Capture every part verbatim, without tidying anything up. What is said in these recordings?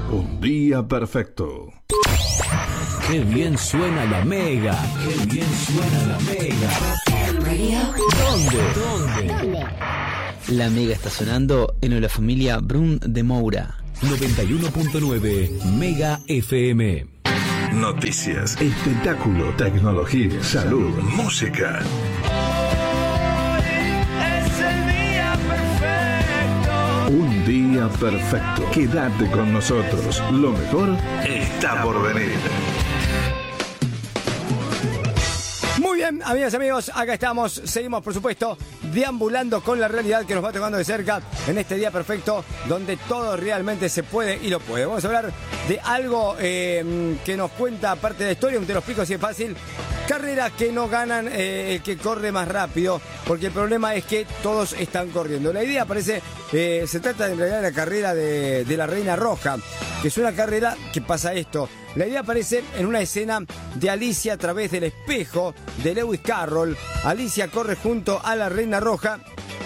Un día perfecto. Qué bien suena la Mega. Qué bien suena la Mega. ¿Dónde? ¿Dónde? La Mega está sonando en la familia Brun de Moura. noventa y uno punto nueve Mega F M. Noticias, espectáculo, tecnología, salud, música. Es el día perfecto. Un día perfecto. Quédate con nosotros. Lo mejor está por venir. Muy bien, amigas y amigos, acá estamos, seguimos por supuesto deambulando con la realidad que nos va tocando de cerca en este día perfecto donde todo realmente se puede y lo puede. Vamos a hablar de algo eh, que nos cuenta parte de la historia, un te los pico si es fácil. Carreras que no ganan eh, el que corre más rápido, porque el problema es que todos están corriendo. La idea parece, eh, se trata en realidad de la carrera de, de la Reina Roja, que es una carrera que pasa esto. La idea aparece en una escena de Alicia a través del espejo de Lewis Carroll. Alicia corre junto a la Reina Roja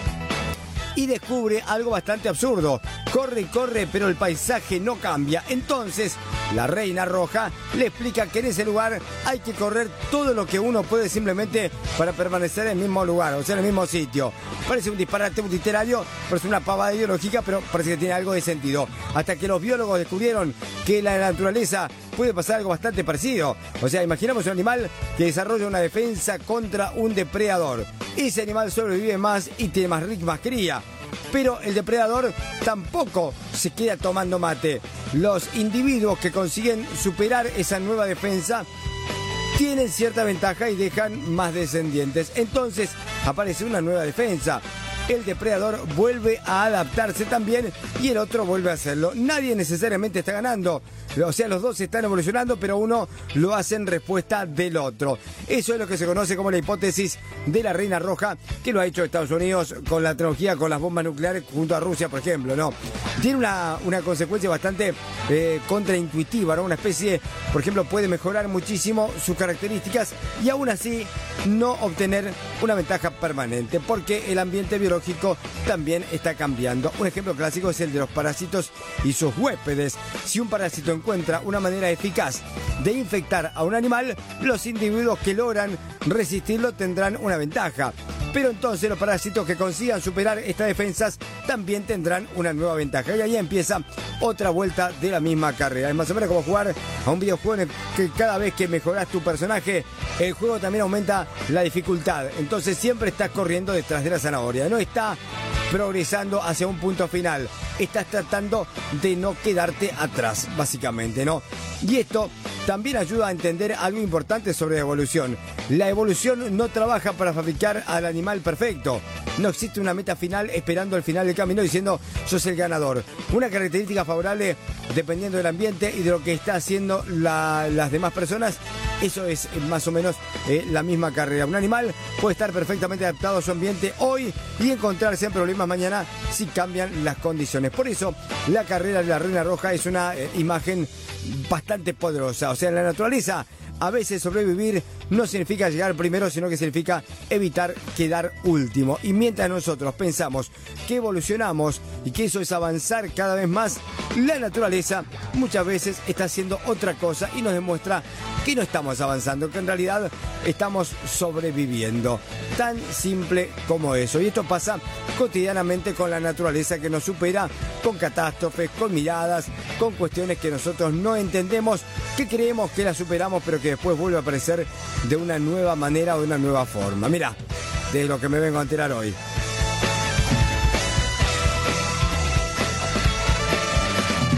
y descubre algo bastante absurdo. Corre y corre, pero el paisaje no cambia. Entonces, la Reina Roja le explica que en ese lugar hay que correr todo lo que uno puede simplemente para permanecer en el mismo lugar, o sea, en el mismo sitio. Parece un disparate un literario, parece una pavada ideológica, pero parece que tiene algo de sentido. Hasta que los biólogos descubrieron que en la naturaleza puede pasar algo bastante parecido. O sea, imaginamos un animal que desarrolla una defensa contra un depredador. Ese animal sobrevive más y tiene más, más cría. Pero el depredador tampoco se queda tomando mate. Los individuos que consiguen superar esa nueva defensa tienen cierta ventaja y dejan más descendientes. Entonces aparece una nueva defensa. El depredador vuelve a adaptarse también y el otro vuelve a hacerlo. Nadie necesariamente está ganando. O sea, los dos están evolucionando, pero uno lo hace en respuesta del otro. Eso es lo que se conoce como la hipótesis de la Reina Roja, que lo ha hecho Estados Unidos con la tecnología, con las bombas nucleares, junto a Rusia, por ejemplo, ¿no? Tiene una, una consecuencia bastante eh, contraintuitiva, ¿no? Una especie, por ejemplo, puede mejorar muchísimo sus características y aún así no obtener una ventaja permanente, porque el ambiente biológico también está cambiando. Un ejemplo clásico es el de los parásitos y sus huéspedes. Si un parásito encuentra una manera eficaz de infectar a un animal, los individuos que logran resistirlo tendrán una ventaja. Pero entonces los parásitos que consigan superar estas defensas también tendrán una nueva ventaja. Y ahí empieza otra vuelta de la misma carrera. Es más o menos como jugar a un videojuego en el que cada vez que mejoras tu personaje, el juego también aumenta la dificultad. Entonces siempre estás corriendo detrás de la zanahoria. No está progresando hacia un punto final. Estás tratando de no quedarte atrás, básicamente, ¿no? Y esto también ayuda a entender algo importante sobre la evolución. La evolución no trabaja para fabricar al animal perfecto. No existe una meta final esperando al final del camino diciendo sos el ganador. Una característica favorable dependiendo del ambiente y de lo que está haciendo la, las demás personas. Eso es más o menos eh, la misma carrera. Un animal puede estar perfectamente adaptado a su ambiente hoy y encontrarse en problemas mañana si cambian las condiciones. Por eso la carrera de la Reina Roja es una eh, imagen bastante poderosa. O sea, en la naturaleza a veces sobrevivir no significa llegar primero, sino que significa evitar quedar último. Y mientras nosotros pensamos que evolucionamos y que eso es avanzar cada vez más, la naturaleza muchas veces está haciendo otra cosa y nos demuestra que no estamos avanzando, que en realidad estamos sobreviviendo. Tan simple como eso. Y esto pasa cotidianamente con la naturaleza que nos supera, con catástrofes, con miradas, con cuestiones que nosotros no entendemos, que creemos que las superamos, pero que después vuelve a aparecer de una nueva manera o de una nueva forma. Mirá, de lo que me vengo a enterar hoy.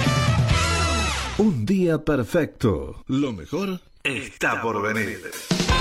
Un día perfecto. Lo mejor está por venir.